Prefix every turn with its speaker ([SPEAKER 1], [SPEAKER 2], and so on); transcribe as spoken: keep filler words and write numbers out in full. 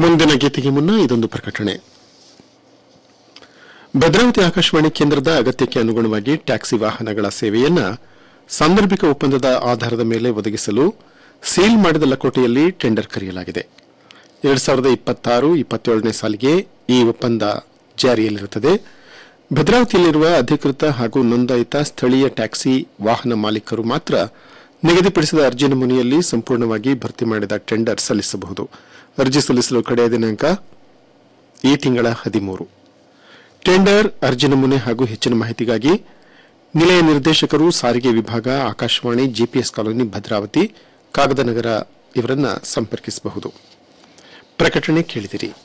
[SPEAKER 1] ಮುಂದಿನ ಗೀತೆಗೆ ಮುನ್ನ ಇದೊಂದು ಪ್ರಕಟಣೆ. ಭದ್ರಾವತಿ ಆಕಾಶವಾಣಿ ಕೇಂದ್ರದ ಅಗತ್ಯಕ್ಕೆ ಅನುಗುಣವಾಗಿ ಟ್ಯಾಕ್ಸಿ ವಾಹನಗಳ ಸೇವೆಯನ್ನ ಸಾಂದರ್ಭಿಕ ಒಪ್ಪಂದದ ಆಧಾರದ ಮೇಲೆ ಒದಗಿಸಲು ಸೀಲ್ ಮಾಡಿದ ಲಕೋಟೆಯಲ್ಲಿ ಟೆಂಡರ್ ಕರೆಯಲಾಗಿದೆ. ಎರಡ್ ಸಾವಿರದ ಇಪ್ಪತ್ತಾರು ಇಪ್ಪತ್ತೇಳನೇ ಸಾಲಿಗೆ ಈ ಒಪ್ಪಂದ ಜಾರಿಯಲ್ಲಿರುತ್ತದೆ. ಭದ್ರಾವತಿಯಲ್ಲಿರುವ ಅಧಿಕೃತ ಹಾಗೂ ನೋಂದಾಯಿತ ಸ್ಥಳೀಯ ಟ್ಯಾಕ್ಸಿ ವಾಹನ ಮಾಲೀಕರು ಮಾತ್ರ ನಿಗದಿಪಡಿಸಿದ ಅರ್ಜಿ ನಮೂನೆಯಲ್ಲಿ ಸಂಪೂರ್ಣವಾಗಿ ಭರ್ತಿ ಮಾಡಿದ ಟೆಂಡರ್ ಸಲ್ಲಿಸಬಹುದು. ಅರ್ಜಿ ಸಲ್ಲಿಸಲು ಕಡೆಯ ದಿನಾಂಕ ಈ ತಿಂಗಳ ಹದಿಮೂರು. ಟೆಂಡರ್, ಅರ್ಜಿ ನಮೂನೆ ಹಾಗೂ ಹೆಚ್ಚಿನ ಮಾಹಿತಿಗಾಗಿ ನಿಲಯ ನಿರ್ದೇಶಕರು, ಸಾರಿಗೆ ವಿಭಾಗ, ಆಕಾಶವಾಣಿ, ಜಿಪಿಎಸ್ ಕಾಲೋನಿ, ಭದ್ರಾವತಿ, ಕಾಗದನಗರ ಇವರನ್ನು ಸಂಪರ್ಕಿಸಬಹುದು. ಪ್ರಕಟಣೆ ಕೇಳಿದಿರಿ.